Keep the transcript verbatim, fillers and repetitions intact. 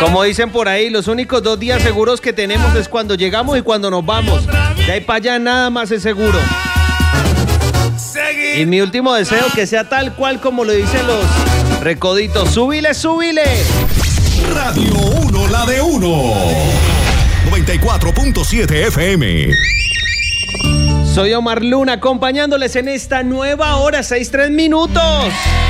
Como dicen por ahí, los únicos dos días seguros que tenemos es cuando llegamos y cuando nos vamos. De ahí para allá nada más es seguro. Y mi último deseo, que sea tal cual como lo dicen los recoditos. ¡Súbile, súbile! Radio uno, la de uno. noventa y cuatro punto siete F M. Soy Omar Luna, acompañándoles en esta nueva hora, seis, tres minutos.